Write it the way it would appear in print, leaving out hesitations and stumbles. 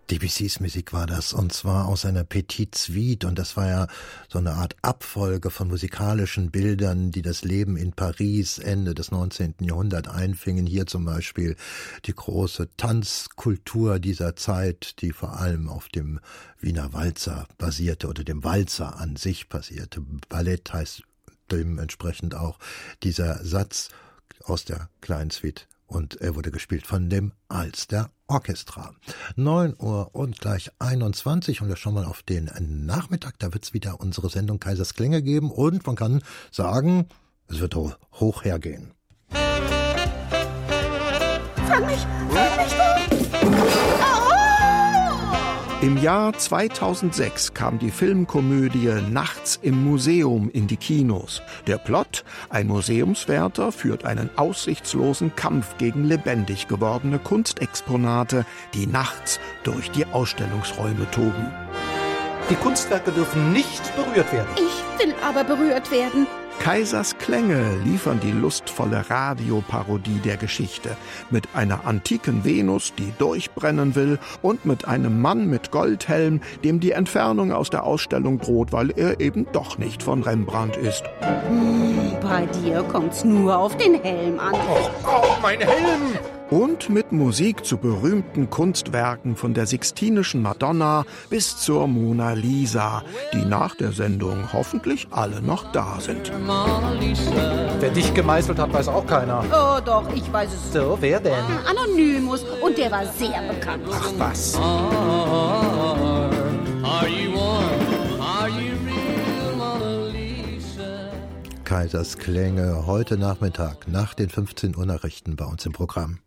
Debussys Musik war das, und zwar aus einer Petite Suite, und das war ja so eine Art Abfolge von musikalischen Bildern, die das Leben in Paris Ende des 19. Jahrhunderts einfingen. Hier zum Beispiel die große Tanzkultur dieser Zeit, die vor allem auf dem Wiener Walzer basierte oder dem Walzer an sich basierte. Ballett heißt dementsprechend auch dieser Satz aus der kleinen Suite. Und er wurde gespielt von dem Alster Orchestra. 9 Uhr und gleich 21, und wir schauen mal auf den Nachmittag. Da wird es wieder unsere Sendung Kaisers Klänge geben, und man kann sagen, es wird hoch hergehen. Fang mich doch! Im Jahr 2006 kam die Filmkomödie Nachts im Museum in die Kinos. Der Plot: ein Museumswärter führt einen aussichtslosen Kampf gegen lebendig gewordene Kunstexponate, die nachts durch die Ausstellungsräume toben. Die Kunstwerke dürfen nicht berührt werden. Ich will aber berührt werden. Kaisers Klänge liefern die lustvolle Radioparodie der Geschichte mit einer antiken Venus, die durchbrennen will, und mit einem Mann mit Goldhelm, dem die Entfernung aus der Ausstellung droht, weil er eben doch nicht von Rembrandt ist. Bei dir kommt's nur auf den Helm an. Oh, mein Helm! Und mit Musik zu berühmten Kunstwerken von der Sixtinischen Madonna bis zur Mona Lisa, die nach der Sendung hoffentlich alle noch da sind. Wer dich gemeißelt hat, weiß auch keiner. Oh doch, ich weiß es. So, wer denn? Anonymous, und der war sehr bekannt. Ach was. Kaisers Klänge heute Nachmittag nach den 15 Uhr Nachrichten bei uns im Programm.